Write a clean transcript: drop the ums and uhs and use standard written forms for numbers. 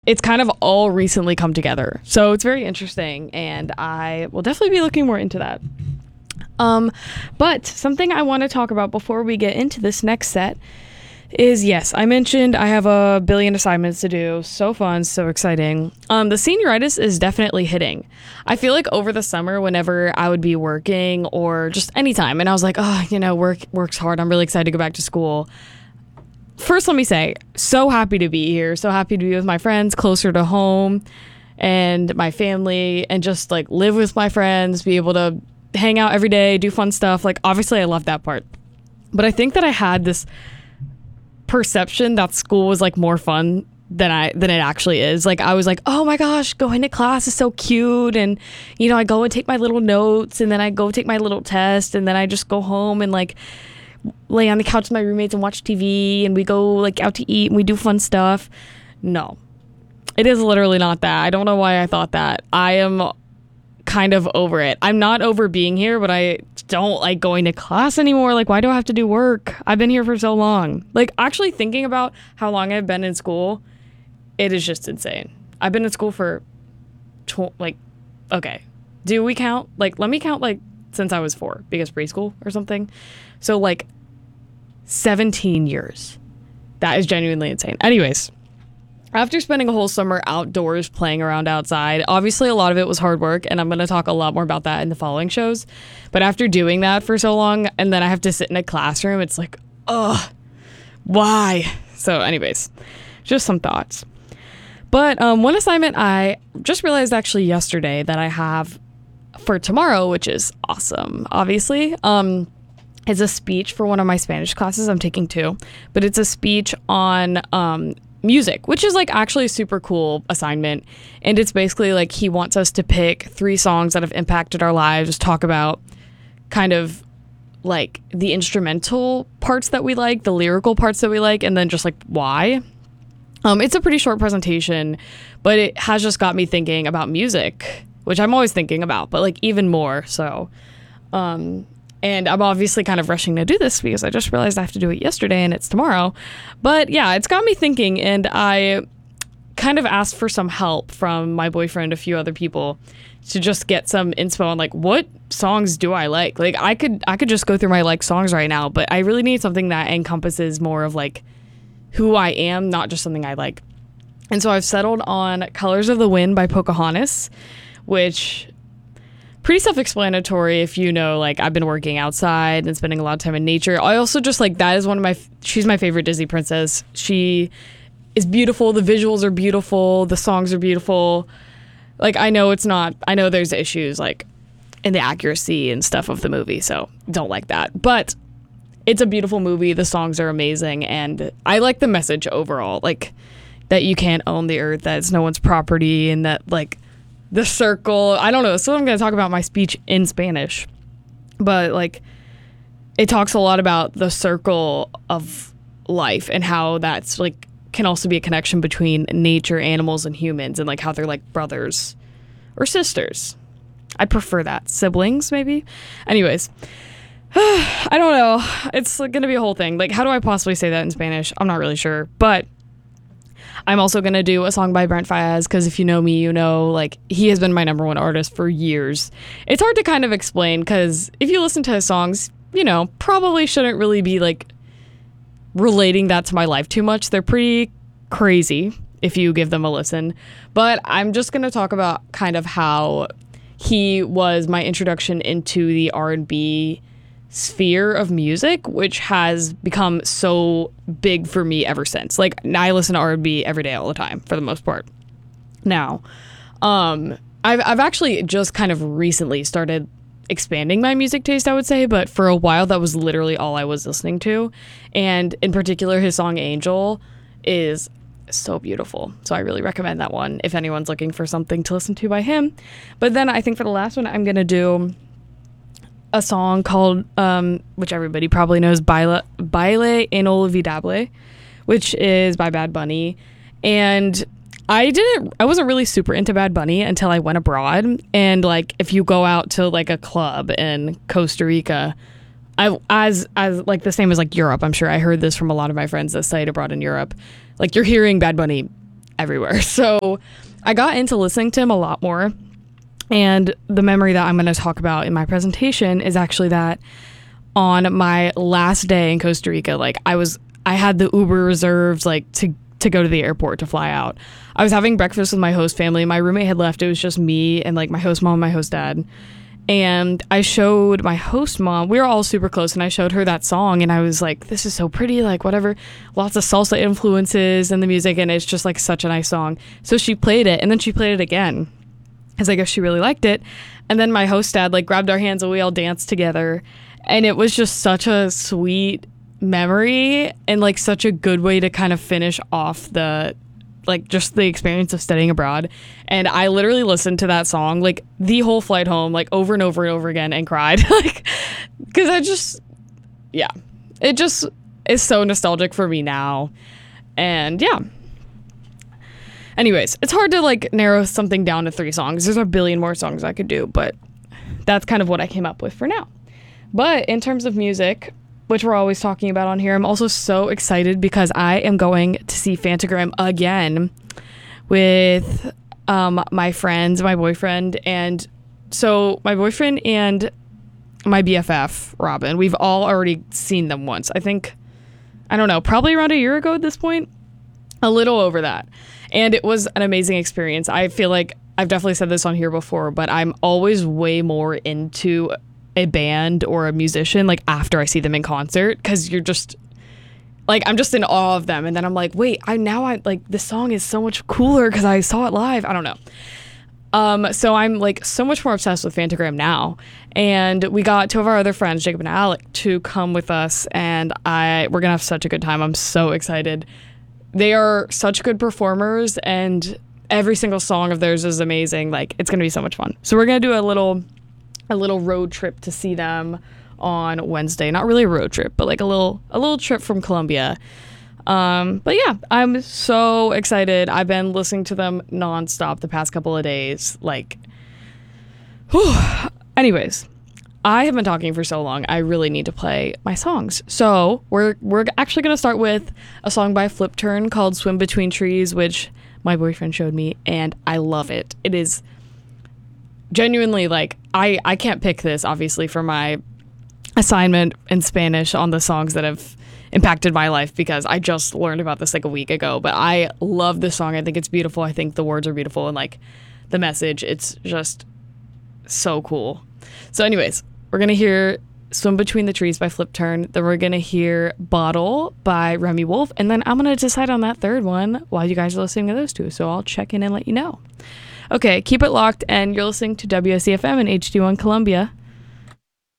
it's kind of all recently come together. So it's very interesting, and I will definitely be looking more into that. But something I want to talk about before we get into this next set is, yes, I mentioned I have a billion assignments to do. So fun, so exciting. The senioritis is definitely hitting. I feel like over the summer, whenever I would be working or just anytime, and I was like, oh, work's hard. I'm really excited to go back to school. First, let me say, so happy to be here. So happy to be with my friends, closer to home and my family, and just like live with my friends, be able to hang out every day, do fun stuff. Like, obviously I love that part. But I think that I had this perception that school was like more fun than it actually is. Like, I was like, oh my gosh, going to class is so cute, and I go and take my little notes, and then I go take my little test, and then I just go home and like lay on the couch with my roommates and watch TV, and we go like out to eat and we do fun stuff. No, it is literally not that. I don't know why I thought that. I am kind of over it. I'm not over being here, but I don't like going to class anymore. Like, why do I have to do work? I've been here for so long. Like, actually thinking about how long I've been in school, it is just insane. I've been in school for okay, do we count? Like, let me count like since I was 4, because preschool or something. So like 17 years. That is genuinely insane. Anyways, after spending a whole summer outdoors playing around outside, obviously a lot of it was hard work, and I'm going to talk a lot more about that in the following shows. But after doing that for so long, and then I have to sit in a classroom, it's like, ugh, why? So anyways, just some thoughts. But one assignment I just realized actually yesterday that I have for tomorrow, which is awesome, obviously, is a speech for one of my Spanish classes. I'm taking 2, but it's a speech on music, which is like actually a super cool assignment. And it's basically like he wants us to pick 3 songs that have impacted our lives, talk about kind of like the instrumental parts that we like, the lyrical parts that we like, and then just like why. It's a pretty short presentation, but it has just got me thinking about music, which I'm always thinking about, but like even more so. And I'm obviously kind of rushing to do this because I just realized I have to do it yesterday and it's tomorrow. But yeah, it's got me thinking, and I kind of asked for some help from my boyfriend, a few other people, to just get some inspo on like, what songs do I like? Like, I could just go through my like songs right now, but I really need something that encompasses more of like who I am, not just something I like. And so I've settled on Colors of the Wind by Pocahontas, which pretty self-explanatory if you know, like, I've been working outside and spending a lot of time in nature. I also just like, that is she's my favorite Disney princess. She is beautiful. The visuals are beautiful. The songs are beautiful. Like, I know there's issues like in the accuracy and stuff of the movie, so don't like that. But it's a beautiful movie. The songs are amazing, and I like the message overall, like that you can't own the earth, that it's no one's property, and that like the circle, I don't know. So I'm going to talk about my speech in Spanish, but like it talks a lot about the circle of life and how that's like can also be a connection between nature, animals, and humans, and like how they're like brothers or sisters. I'd prefer that. Siblings, maybe. Anyways, I don't know. It's going to be a whole thing. Like, how do I possibly say that in Spanish? I'm not really sure, but I'm also going to do a song by Brent Faiyaz, because if you know me, you know, like, he has been my #1 artist for years. It's hard to kind of explain, because if you listen to his songs, you know, probably shouldn't really be, like, relating that to my life too much. They're pretty crazy if you give them a listen. But I'm just going to talk about kind of how he was my introduction into the R&B sphere of music, which has become so big for me ever since. Like, I listen to R&B every day all the time for the most part. Now, I've actually just kind of recently started expanding my music taste, I would say, but for a while that was literally all I was listening to. And in particular, his song Angel is so beautiful. So I really recommend that one if anyone's looking for something to listen to by him. But then I think for the last one, I'm going to do a song called, which everybody probably knows, Baile Inolvidable, which is by Bad Bunny. And I wasn't really super into Bad Bunny until I went abroad. And like, if you go out to like a club in Costa Rica, as like the same as like Europe, I'm sure I heard this from a lot of my friends that studied abroad in Europe, like you're hearing Bad Bunny everywhere. So I got into listening to him a lot more. And the memory that I'm going to talk about in my presentation is actually that on my last day in Costa Rica, like I had the Uber reserved, like to go to the airport to fly out. I was having breakfast with my host family. My roommate had left. It was just me and like my host mom, my host dad. And I showed my host mom, we were all super close, and I showed her that song, and I was like, this is so pretty, like whatever, lots of salsa influences in the music, and it's just like such a nice song. So she played it, and then she played it again, because I guess she really liked it. And then my host dad like grabbed our hands and we all danced together. And it was just such a sweet memory and like such a good way to kind of finish off the like just the experience of studying abroad. And I literally listened to that song like the whole flight home, like over and over and over again, and cried. Like, because it just is so nostalgic for me now. And yeah. Anyways, it's hard to like narrow something down to 3 songs. There's a billion more songs I could do, but that's kind of what I came up with for now. But in terms of music, which we're always talking about on here, I'm also so excited because I am going to see Phantogram again with my friends, my boyfriend. And so my boyfriend and my BFF, Robin, we've all already seen them once. I think, I don't know, probably around a year ago at this point. A little over that. And it was an amazing experience. I feel like I've definitely said this on here before, but I'm always way more into a band or a musician like after I see them in concert, because you're just like, I'm just in awe of them. And then I'm like, wait, I like this song is so much cooler because I saw it live. I don't know. So I'm like so much more obsessed with Phantogram now. And we got 2 of our other friends, Jacob and Alec, to come with us, and we're gonna have such a good time. I'm so excited. They are such good performers, and every single song of theirs is amazing. Like, it's going to be so much fun. So we're going to do a little road trip to see them on Wednesday. Not really a road trip, but like a little trip from Colombia. But yeah, I'm so excited. I've been listening to them nonstop the past couple of days. Like, whew. Anyways, I have been talking for so long. I really need to play my songs. So we're actually going to start with a song by Flip Turn called Swim Between Trees, which my boyfriend showed me, and I love it. It is genuinely like, I can't pick this, obviously, for my assignment in Spanish on the songs that have impacted my life, because I just learned about this like a week ago. But I love this song. I think it's beautiful. I think the words are beautiful, and like the message, it's just so cool. So anyways, we're going to hear Swim Between the Trees by Flip Turn. Then we're going to hear Bottle by Remy Wolf. And then I'm going to decide on that third one while you guys are listening to those 2. So I'll check in and let you know. Okay, keep it locked. And you're listening to WSCFM in HD1 Columbia.